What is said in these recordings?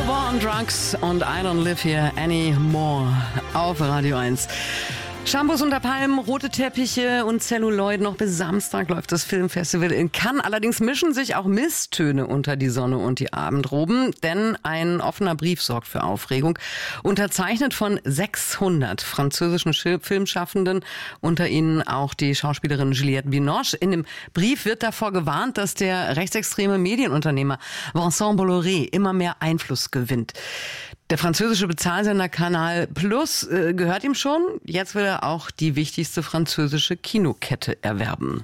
War on Drugs und I Don't Live Here Anymore auf Radio 1. Shampoos unter Palmen, rote Teppiche und Celluloid. Noch bis Samstag läuft das Filmfestival in Cannes. Allerdings mischen sich auch Misstöne unter die Sonne und die Abendroben, denn ein offener Brief sorgt für Aufregung. Unterzeichnet von 600 französischen Filmschaffenden, unter ihnen auch die Schauspielerin Juliette Binoche. In dem Brief wird davor gewarnt, dass der rechtsextreme Medienunternehmer Vincent Bolloré immer mehr Einfluss gewinnt. Der französische Bezahlsender Canal Plus gehört ihm schon. Jetzt will er auch die wichtigste französische Kinokette erwerben.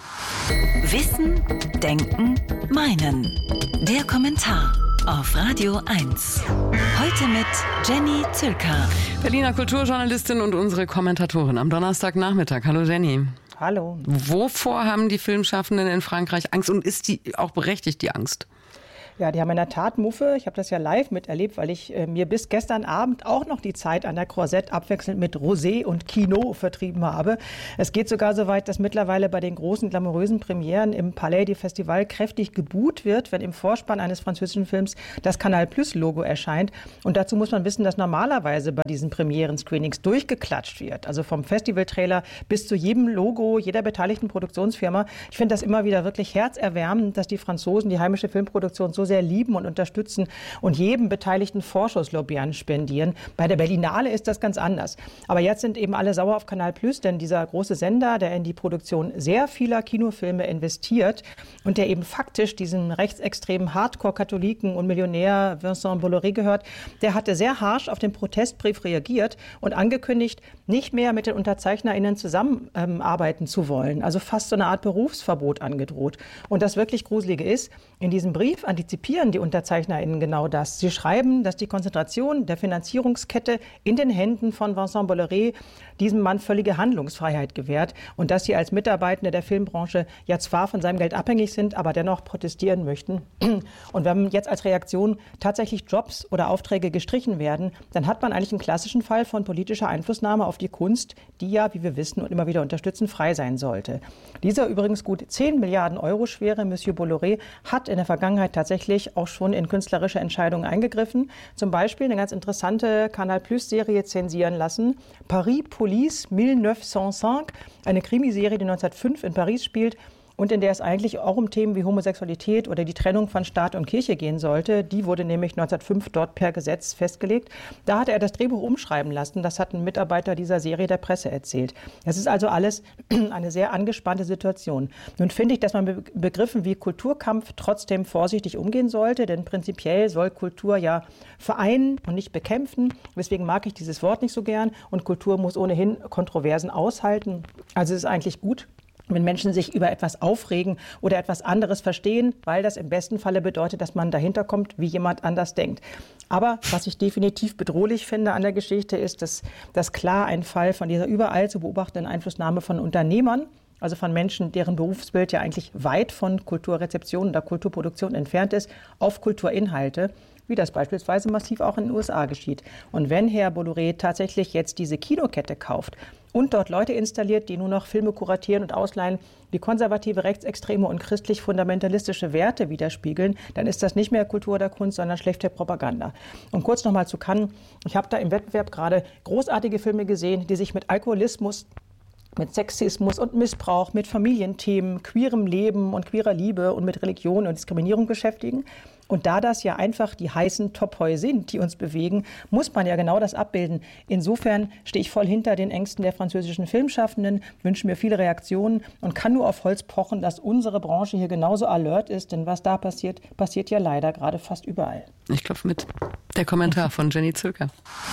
Wissen, Denken, Meinen. Der Kommentar auf Radio 1. Heute mit Jenny Zülker. Berliner Kulturjournalistin und unsere Kommentatorin am Donnerstagnachmittag. Hallo Jenny. Hallo. Wovor haben die Filmschaffenden in Frankreich Angst und ist die auch berechtigt, die Angst? Ja, die haben in der Tat Muffe. Ich habe das ja live miterlebt, weil ich mir bis gestern Abend auch noch die Zeit an der Croisette abwechselnd mit Rosé und Kino vertrieben habe. Es geht sogar so weit, dass mittlerweile bei den großen glamourösen Premieren im Palais du Festival kräftig geboot wird, wenn im Vorspann eines französischen Films das Canal Plus Logo erscheint. Und dazu muss man wissen, dass normalerweise bei diesen Premieren-Screenings durchgeklatscht wird. Also vom Festivaltrailer bis zu jedem Logo jeder beteiligten Produktionsfirma. Ich finde das immer wieder wirklich herzerwärmend, dass die Franzosen die heimische Filmproduktion so sehr lieben und unterstützen und jedem beteiligten Vorschusslorbeeren spendieren. Bei der Berlinale ist das ganz anders. Aber jetzt sind eben alle sauer auf Canal Plus, denn dieser große Sender, der in die Produktion sehr vieler Kinofilme investiert und der eben faktisch diesem rechtsextremen Hardcore-Katholiken und Millionär Vincent Bolloré gehört, der hatte sehr harsch auf den Protestbrief reagiert und angekündigt, nicht mehr mit den UnterzeichnerInnen zusammenarbeiten zu wollen. Also fast so eine Art Berufsverbot angedroht. Und das wirklich Gruselige ist, in diesem Brief antizipieren die UnterzeichnerInnen genau das. Sie schreiben, dass die Konzentration der Finanzierungskette in den Händen von Vincent Bolloré diesem Mann völlige Handlungsfreiheit gewährt und dass sie als Mitarbeitende der Filmbranche ja zwar von seinem Geld abhängig sind, aber dennoch protestieren möchten. Und wenn jetzt als Reaktion tatsächlich Jobs oder Aufträge gestrichen werden, dann hat man eigentlich einen klassischen Fall von politischer Einflussnahme auf die Kunst, die ja, wie wir wissen und immer wieder unterstützen, frei sein sollte. Dieser übrigens gut 10 Milliarden Euro schwere Monsieur Bolloré hat in der Vergangenheit tatsächlich auch schon in künstlerische Entscheidungen eingegriffen. Zum Beispiel eine ganz interessante Canal-Plus-Serie zensieren lassen. Paris Police 1905, eine Krimiserie, die 1905 in Paris spielt und in der es eigentlich auch um Themen wie Homosexualität oder die Trennung von Staat und Kirche gehen sollte. Die wurde nämlich 1905 dort per Gesetz festgelegt. Da hatte er das Drehbuch umschreiben lassen. Das hat ein Mitarbeiter dieser Serie der Presse erzählt. Das ist also alles eine sehr angespannte Situation. Nun finde ich, dass man mit Begriffen wie Kulturkampf trotzdem vorsichtig umgehen sollte, denn prinzipiell soll Kultur ja vereinen und nicht bekämpfen. Deswegen mag ich dieses Wort nicht so gern und Kultur muss ohnehin Kontroversen aushalten. Also es ist eigentlich gut, wenn Menschen sich über etwas aufregen oder etwas anderes verstehen, weil das im besten Falle bedeutet, dass man dahinter kommt, wie jemand anders denkt. Aber was ich definitiv bedrohlich finde an der Geschichte ist, dass klar ein Fall von dieser überall zu beobachtenden Einflussnahme von Unternehmern, also von Menschen, deren Berufsbild ja eigentlich weit von Kulturrezeption oder Kulturproduktion entfernt ist, auf Kulturinhalte, wie das beispielsweise massiv auch in den USA geschieht. Und wenn Herr Bolloré tatsächlich jetzt diese Kinokette kauft und dort Leute installiert, die nur noch Filme kuratieren und ausleihen, die konservative, rechtsextreme und christlich-fundamentalistische Werte widerspiegeln, dann ist das nicht mehr Kultur oder Kunst, sondern schlechte Propaganda. Und kurz nochmal zu Cannes. Ich habe da im Wettbewerb gerade großartige Filme gesehen, die sich mit Alkoholismus, mit Sexismus und Missbrauch, mit Familienthemen, queerem Leben und queerer Liebe und mit Religion und Diskriminierung beschäftigen. Und da das ja einfach die heißen Topoi sind, die uns bewegen, muss man ja genau das abbilden. Insofern stehe ich voll hinter den Ängsten der französischen Filmschaffenden, wünsche mir viele Reaktionen und kann nur auf Holz pochen, dass unsere Branche hier genauso alert ist. Denn was da passiert, passiert ja leider gerade fast überall. Ich klopfe mit. Der Kommentar von Jenny Zülker.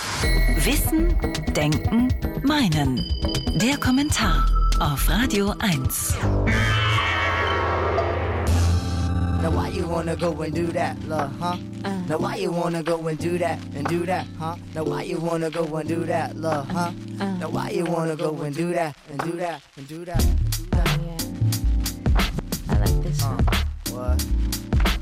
Wissen, Denken, Meinen. Der Kommentar auf Radio 1. Now why you wanna go and do that, love, huh? Now why you wanna go and do that, huh? Now why you wanna go and do that, love, huh? Now why you wanna go and do that, and do that, and do that, and do that? Oh, yeah. I like this one. What?